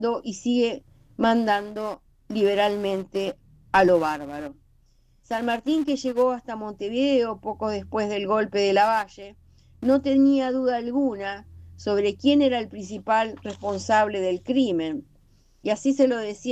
y sigue mandando liberalmente a lo bárbaro. San Martín, que llegó hasta Montevideo poco después del golpe de Lavalle, no tenía duda alguna sobre quién era el principal responsable del crimen, y así se lo decía